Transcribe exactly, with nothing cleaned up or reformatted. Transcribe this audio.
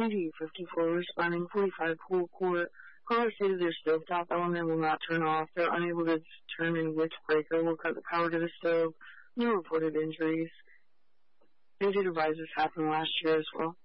G fifty-four responding forty-five pool court. Caller stated their stovetop element will not turn off. They're unable to determine which breaker will cut the power to the stove. No reported injuries. Injured advisors happened last year as well.